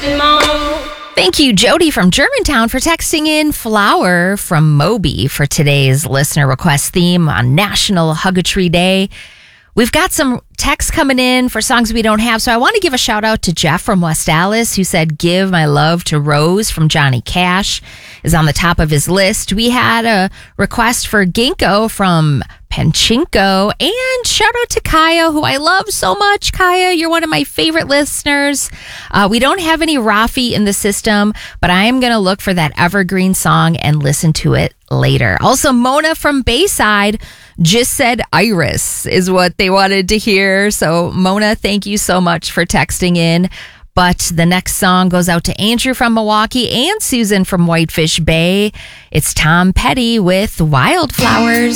Thank you, Jody from Germantown, for texting in Flower from Moby for today's listener request theme on National Hug-a-Tree Day. We've got some texts coming in for songs we don't have, so I want to give a shout out to Jeff from West Allis, who said Give My Love to Rose from Johnny Cash is on the top of his list. We had a request for Ginkgo from Pachinko, and shout out to Kaya, who I love so much. Kaya, you're one of my favorite listeners. We don't have any Rafi in the system, but I am going to look for that evergreen song and listen to it later. Also, Mona from Bayside just said Iris is what they wanted to hear. So, Mona, thank you so much for texting in. But the next song goes out to Andrew from Milwaukee and Susan from Whitefish Bay. It's Tom Petty with Wildflowers.